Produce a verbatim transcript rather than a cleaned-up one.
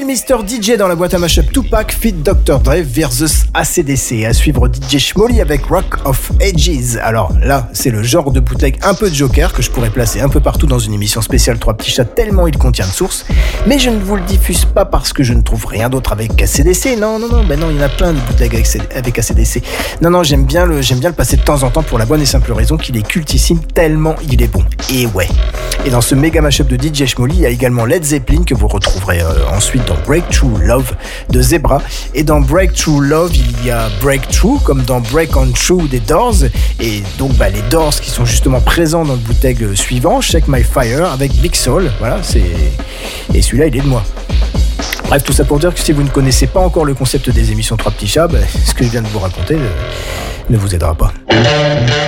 mister D J dans la boîte à mashup Tupac feat docteur Dre versus A C D C. À suivre D J Shmolly avec Rock of Ages. Alors là, c'est le genre de bootleg un peu de Joker que je pourrais placer un peu partout dans une émission spéciale trois petits chats tellement il contient de sources. Mais je ne vous le diffuse pas parce que je ne trouve rien d'autre avec A C D C. Non, non, non, ben non, il y en a plein de bootlegs avec, avec A C D C. Non, non, j'aime bien, le, j'aime bien le passer de temps en temps pour la bonne et simple raison qu'il est cultissime tellement il est bon. Et ouais. Et dans ce méga mashup de D J Shmolly, il y a également Led Zeppelin que vous retrouverez euh, ensuite dans Breakthrough Love de Zebra. Et dans Breakthrough Love, il y a Breakthrough comme dans Break On Through des Doors. Et donc bah, les Doors qui sont justement présents dans le bootleg suivant, Shake My Fire avec Big Soul. Voilà, c'est... Et celui-là, il est de moi. Bref, tout ça pour dire que si vous ne connaissez pas encore le concept des émissions trois petits chats, bah, ce que je viens de vous raconter euh, ne vous aidera pas.